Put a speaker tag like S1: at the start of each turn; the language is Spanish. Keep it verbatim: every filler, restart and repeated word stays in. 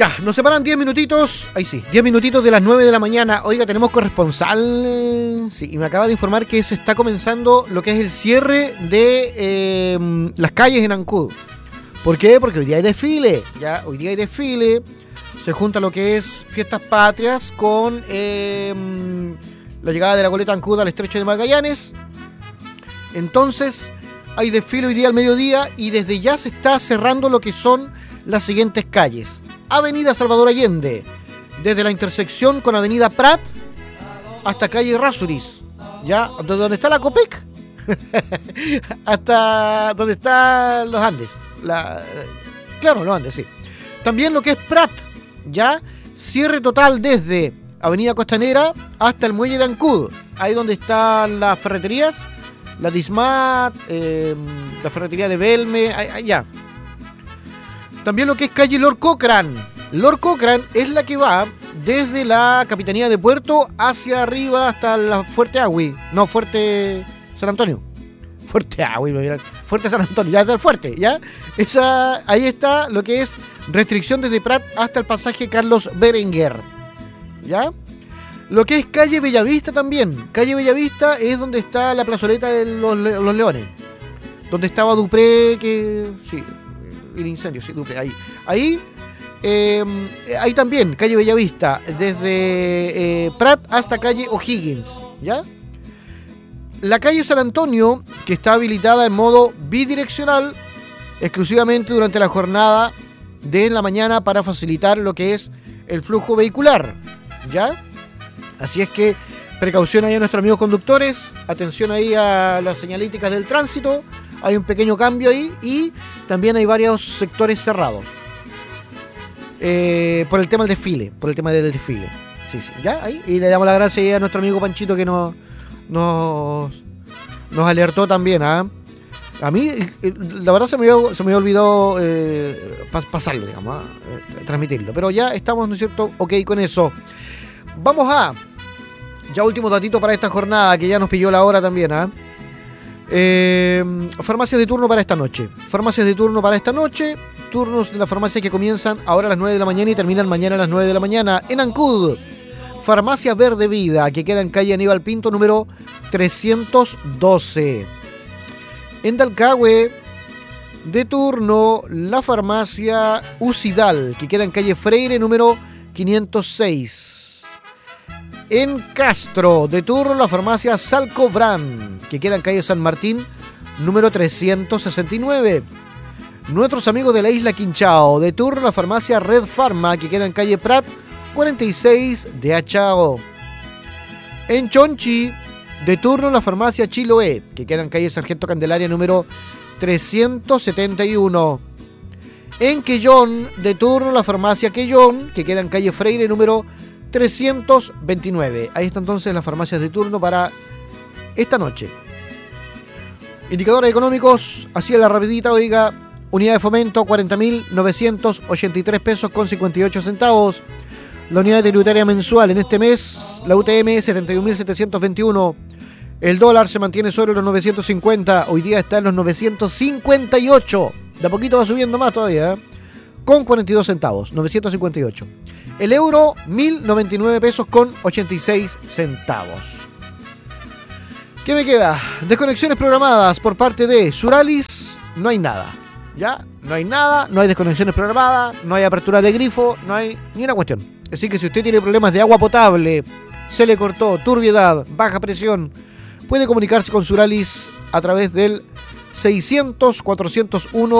S1: Ya, nos separan diez minutitos, ahí sí, diez minutitos de las nueve de la mañana. Oiga, tenemos corresponsal, sí, y me acaba de informar que se está comenzando lo que es el cierre de eh, las calles en Ancud. ¿Por qué? Porque hoy día hay desfile, ya, hoy día hay desfile, se junta lo que es fiestas patrias con eh, la llegada de la goleta Ancud al estrecho de Magallanes. Entonces, hay desfile hoy día al mediodía y desde ya se está cerrando lo que son las siguientes calles. Avenida Salvador Allende, desde la intersección con Avenida Prat hasta calle Rasuris, ya, desde donde está la Copec hasta donde están los Andes, la, claro, los Andes, sí. También lo que es Prat, ya, cierre total desde Avenida Costanera hasta el muelle de Ancud, ahí donde están las ferreterías, la Dismat, eh, la ferretería de Belme, allá. También lo que es calle Lord Cochrane. Lord Cochrane es la que va desde la Capitanía de Puerto hacia arriba hasta la Fuerte Agüi. No, Fuerte San Antonio. Fuerte Agüi, Fuerte San Antonio, ya está el fuerte, ¿ya? Esa, ahí está lo que es restricción desde Prat hasta el pasaje Carlos Berenguer, ¿ya? Lo que es calle Bellavista también. Calle Bellavista es donde está la plazoleta de los, los Leones. Donde estaba Dupré, que... sí, el incendio, sí, Dupré, ahí. Ahí, eh, ahí también, calle Bellavista, desde eh, Prat hasta calle O'Higgins, ¿ya? La calle San Antonio, que está habilitada en modo bidireccional, exclusivamente durante la jornada de la mañana para facilitar lo que es el flujo vehicular, ¿ya? Así es que precaución ahí a nuestros amigos conductores, atención ahí a las señalíticas del tránsito, hay un pequeño cambio ahí y también hay varios sectores cerrados eh, por el tema del desfile, por el tema del desfile. Sí, sí, ya, ahí. Y le damos las gracias a nuestro amigo Panchito que nos, nos, nos alertó también, ¿ah? ¿eh? A mí, la verdad, se me había, se me había olvidado eh, pasarlo, digamos, ¿eh? transmitirlo. Pero ya estamos, ¿no es cierto?, ok con eso. Vamos a, ya último datito para esta jornada, que ya nos pilló la hora también, ¿ah? ¿eh? Eh, farmacias de turno para esta noche. Farmacias de turno para esta noche. Turnos de la farmacia que comienzan ahora a las nueve de la mañana y terminan mañana a las nueve de la mañana. En Ancud, Farmacia Verde Vida, que queda en calle Aníbal Pinto, número trescientos doce. En Dalcahue, de turno, la farmacia Ucidal, que queda en calle Freire, número quinientos seis. En Castro, de turno, la farmacia Salcobran, que queda en calle San Martín, número trescientos sesenta y nueve. Nuestros amigos de la isla Quinchao, de turno, la farmacia Red Pharma, que queda en calle Prat, cuarenta y seis de Achao. En Chonchi, de turno, la farmacia Chiloé, que queda en calle Sargento Candelaria, número trescientos setenta y uno. En Quellón, de turno, la farmacia Quellón, que queda en calle Freire, número trescientos veintinueve. Ahí está entonces las farmacias de turno para esta noche. Indicadores económicos, así en la rapidita, oiga, unidad de fomento cuarenta mil novecientos ochenta y tres pesos con cincuenta y ocho centavos. La unidad tributaria mensual en este mes, la U T M, setenta y un mil setecientos veintiuno. El dólar se mantiene sobre los novecientos cincuenta, hoy día está en los novecientos cincuenta y ocho. De a poquito va subiendo más todavía, ¿eh? Con cuarenta y dos centavos, novecientos cincuenta y ocho. El euro, mil noventa y nueve pesos con ochenta y seis centavos. ¿Qué me queda? Desconexiones programadas por parte de Suralis, no hay nada. ¿Ya? No hay nada, no hay desconexiones programadas, no hay apertura de grifo, no hay ni una cuestión. Así que si usted tiene problemas de agua potable, se le cortó, turbiedad, baja presión, puede comunicarse con Suralis a través del seiscientos cuatrocientos uno